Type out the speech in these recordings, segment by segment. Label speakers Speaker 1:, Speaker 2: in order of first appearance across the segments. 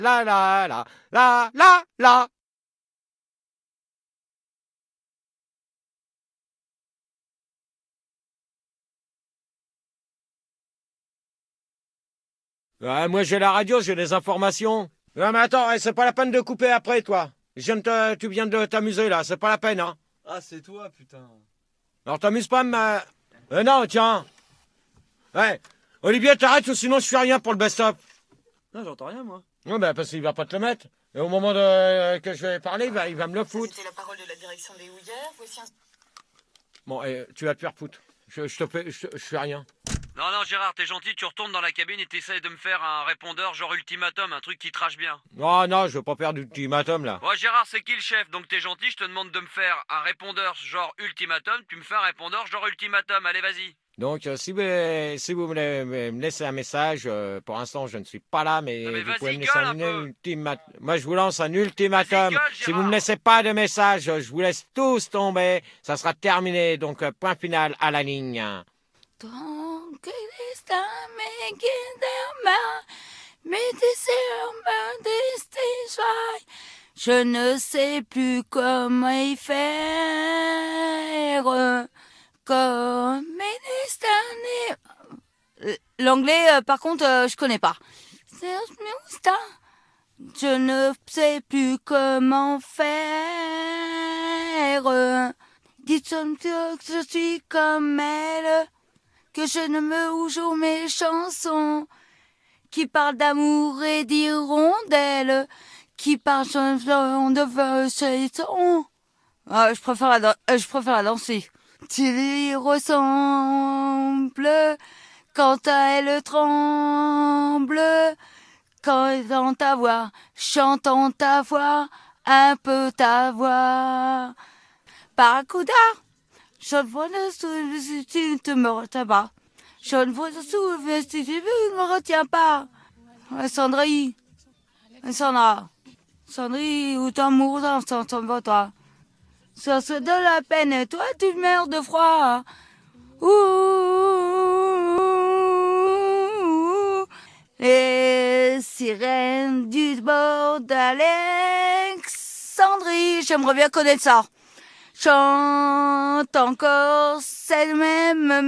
Speaker 1: la la la la la la. Ouais, moi j'ai la radio, j'ai les informations. Non mais attends, c'est pas la peine de couper après toi. Tu viens de t'amuser là, c'est pas la peine hein.
Speaker 2: Ah, c'est toi, putain.
Speaker 1: Alors t'amuses pas mais... non tiens. Ouais. Olivier t'arrêtes ou sinon je fais rien pour le best-of.
Speaker 2: Non, j'entends rien, moi.
Speaker 1: Non bah parce qu'il va pas te le mettre. Et au moment que je vais parler, il va me le foutre.
Speaker 3: C'était la parole de la direction des Houillères. Voici un...
Speaker 1: Bon, tu vas te faire foutre. Je fais rien.
Speaker 4: Non, Gérard, t'es gentil, tu retournes dans la cabine et t'essayes de me faire un répondeur genre ultimatum, un truc qui trash bien.
Speaker 1: Oh non, je veux pas faire d'ultimatum là.
Speaker 4: Ouais, Gérard, c'est qui le chef? Donc t'es gentil, je te demande de me faire un répondeur genre ultimatum, tu me fais un répondeur genre ultimatum, allez vas-y.
Speaker 1: Donc si vous me laissez un message, pour l'instant je ne suis pas là, mais,
Speaker 4: Non, mais
Speaker 1: vous pouvez
Speaker 4: vas-y,
Speaker 1: me laisser
Speaker 4: gueule
Speaker 1: un
Speaker 4: un peu.
Speaker 1: ultimatum. Moi je vous lance un ultimatum.
Speaker 4: Vas-y, gueule,
Speaker 1: Si vous
Speaker 4: Gérard.
Speaker 1: me laissez pas de message, je vous laisse tous tomber. Ça sera terminé. Donc point final à la ligne.
Speaker 5: Tant que destin me guide mal, mes désirs me déstillent. Je ne sais plus comment y faire, comme mes destins. L'anglais, par contre, je connais pas. Je ne sais plus comment faire. Dites-moi que je suis comme elle, que je ne me joue mes chansons, qui parlent d'amour et d'hirondelles, qui parlent de chansons. Ah, je préfère la danser. Tu lui ressembles quand elle tremble, quand dans ta voix, chantant ta voix, un peu ta voix. Barracuda, je ne vois le soulever si tu ne me retiens pas. Je ne vois le soulever si tu ne me retiens pas. Sandrine, Sandrine, où ton amour s'en va toi. Ça se de la peine, toi tu meurs de froid. Ouh, les sirènes du bord d'Alexandrie, j'aimerais bien connaître ça. Chante encore cette même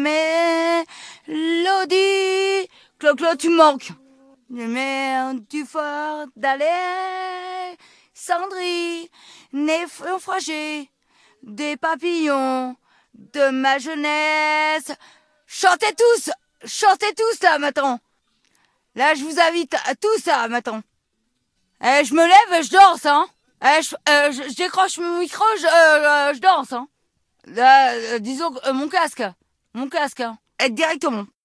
Speaker 5: mélodie. Clo-clo, tu manques. Les mers du fort d'Alexandrie, naufragés des papillons de ma jeunesse. Chantez tous là maintenant. Là, je vous invite à tous là maintenant. Je me lève et je danse, hein. Je décroche mon micro, je danse, hein. Disons mon casque, hein. Directement.